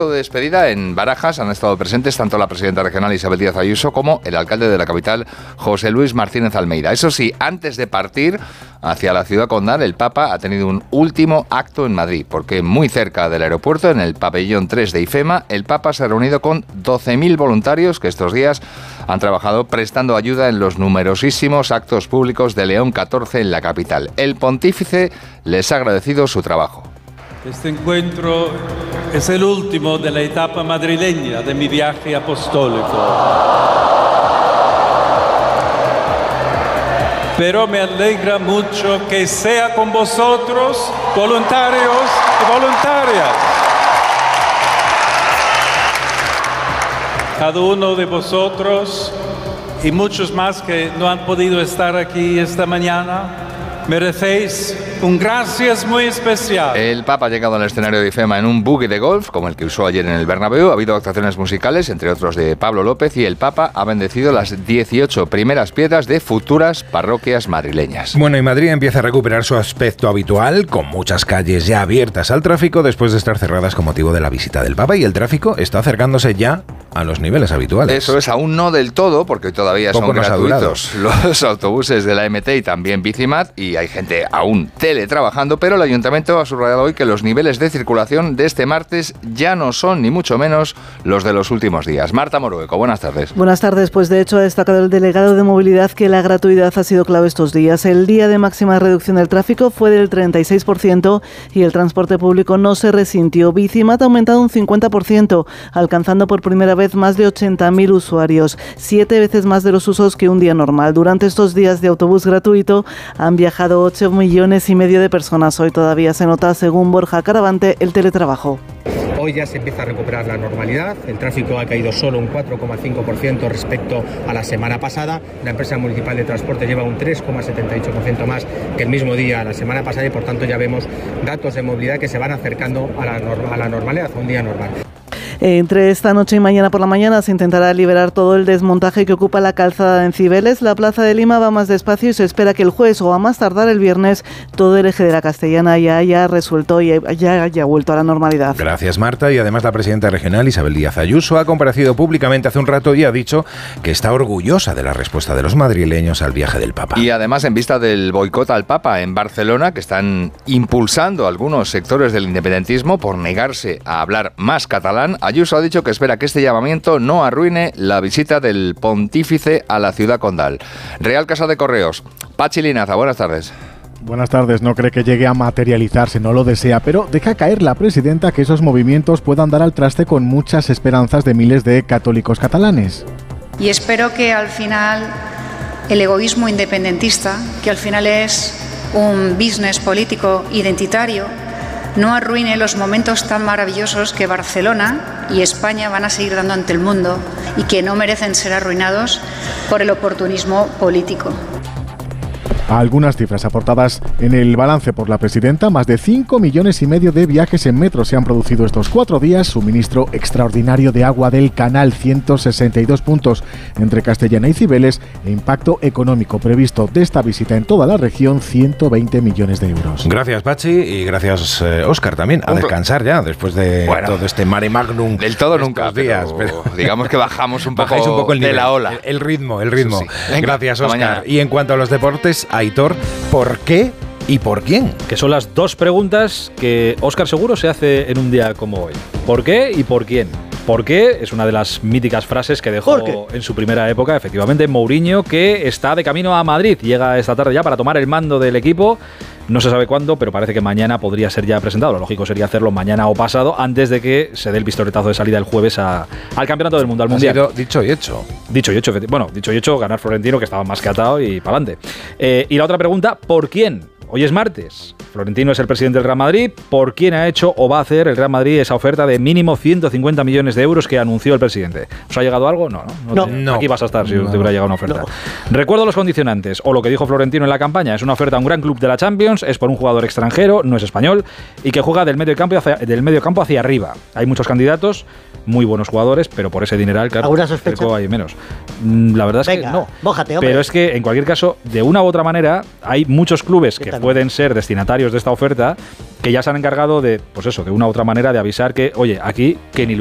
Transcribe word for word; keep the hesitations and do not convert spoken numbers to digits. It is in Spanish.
de despedida en Barajas han estado presentes tanto la presidenta regional Isabel Díaz Ayuso como el alcalde de la capital José Luis Martínez Almeida. Eso sí, antes de partir hacia la ciudad condal, el Papa ha tenido un último acto en Madrid, porque muy cerca del aeropuerto, en el pabellón tres de IFEMA, el Papa se ha reunido con doce mil voluntarios que estos días han trabajado prestando ayuda en los numerosísimos actos públicos de León catorce en la capital. El pontífice les ha agradecido su trabajo. Este encuentro es el último de la etapa madrileña de mi viaje apostólico. Pero me alegra mucho que sea con vosotros, voluntarios y voluntarias. Cada uno de vosotros y muchos más que no han podido estar aquí esta mañana, merecéis un gracias muy especial. El Papa ha llegado al escenario de IFEMA en un buggy de golf, como el que usó ayer en el Bernabéu. Ha habido actuaciones musicales, entre otros de Pablo López, y el Papa ha bendecido las dieciocho primeras piedras de futuras parroquias madrileñas. Bueno, y Madrid empieza a recuperar su aspecto habitual, con muchas calles ya abiertas al tráfico después de estar cerradas con motivo de la visita del Papa, y el tráfico está acercándose ya a los niveles habituales. Eso es, aún no del todo, porque hoy todavía Poco son gratuitos los autobuses de la M T y también Bicimat, y hay gente aún teletrabajando, pero el Ayuntamiento ha subrayado hoy que los niveles de circulación de este martes ya no son ni mucho menos los de los últimos días. Marta Morueco, buenas tardes. Buenas tardes, pues de hecho ha destacado el delegado de movilidad que la gratuidad ha sido clave estos días. El día de máxima reducción del tráfico fue del treinta y seis por ciento y el transporte público no se resintió. Bicimat ha aumentado un cincuenta por ciento, alcanzando por primera vez más de ochenta mil usuarios, siete veces más de los usos que un día normal. Durante estos días de autobús gratuito han viajado ocho millones y medio de personas. Hoy todavía se nota, según Borja Caravante, el teletrabajo. Hoy ya se empieza a recuperar la normalidad, el tráfico ha caído solo un cuatro coma cinco por ciento respecto a la semana pasada, la empresa municipal de transporte lleva un tres coma setenta y ocho por ciento más que el mismo día la semana pasada y por tanto ya vemos datos de movilidad que se van acercando a la, norma, a la normalidad, a un día normal. Entre esta noche y mañana por la mañana se intentará liberar todo el desmontaje que ocupa la calzada en Cibeles. La Plaza de Lima va más despacio y se espera que el jueves o a más tardar el viernes todo el eje de la Castellana ya haya resuelto y ya haya vuelto a la normalidad. Gracias, Marta. Y además la presidenta regional Isabel Díaz Ayuso ha comparecido públicamente hace un rato y ha dicho que está orgullosa de la respuesta de los madrileños al viaje del Papa. Y además, en vista del boicot al Papa en Barcelona, que están impulsando algunos sectores del independentismo por negarse a hablar más catalán, Ayuso ha dicho que espera que este llamamiento no arruine la visita del pontífice a la ciudad condal. Real Casa de Correos. Pachi Linaza, buenas tardes. Buenas tardes. No cree que llegue a materializarse, no lo desea, pero deja caer la presidenta que esos movimientos puedan dar al traste con muchas esperanzas de miles de católicos catalanes. Y espero que al final el egoísmo independentista, que al final es un business político identitario, no arruine los momentos tan maravillosos que Barcelona y España van a seguir dando ante el mundo y que no merecen ser arruinados por el oportunismo político. Algunas cifras aportadas en el balance por la presidenta: más de cinco millones y medio de viajes en metro se han producido estos cuatro días, suministro extraordinario de agua del canal, ciento sesenta y dos puntos entre Castellana y Cibeles, e impacto económico previsto de esta visita en toda la región, ciento veinte millones de euros. Gracias, Pachi, y gracias, eh, Óscar, también. A descansar ya, después de bueno, todo este mare magnum. Del todo nunca, días, pero, pero digamos que bajamos un poco, un poco el nivel, de la ola. El, el ritmo, el ritmo. Sí. Venga, gracias, Óscar. Y en cuanto a los deportes, Aitor, ¿por qué y por quién? Que son las dos preguntas que Óscar seguro se hace en un día como hoy. ¿Por qué y por quién? ¿Por qué? Es una de las míticas frases que dejó en su primera época, efectivamente, Mourinho, que está de camino a Madrid. Llega esta tarde ya para tomar el mando del equipo. No se sabe cuándo, pero parece que mañana podría ser ya presentado. Lo lógico sería hacerlo mañana o pasado, antes de que se dé el pistoletazo de salida el jueves a, al Campeonato del Mundo, al Mundial. Ha sido dicho y hecho. Dicho y hecho. Bueno, dicho y hecho, ganar Florentino, que estaba más que atado, y para adelante. Eh, y la otra pregunta, ¿por quién? Hoy es martes. Florentino es el presidente del Real Madrid. ¿Por quién ha hecho o va a hacer el Real Madrid esa oferta de mínimo ciento cincuenta millones de euros que anunció el presidente? ¿Os ha llegado algo? No, no. no, te, no. Aquí vas a estar si no, te hubiera llegado una oferta. No. Recuerdo los condicionantes, o lo que dijo Florentino en la campaña. Es una oferta a un gran club de la Champions, es por un jugador extranjero, no es español, y que juega del medio campo hacia, del medio campo hacia arriba. Hay muchos candidatos, muy buenos jugadores, pero por ese dineral, claro, ¿alguna sospecha? Hay menos. La verdad es Venga, que no. Mójate, hombre. Pero es que, en cualquier caso, de una u otra manera, hay muchos clubes que pueden ser destinatarios de esta oferta que ya se han encargado de, pues eso, de una u otra manera de avisar que, oye, aquí que ni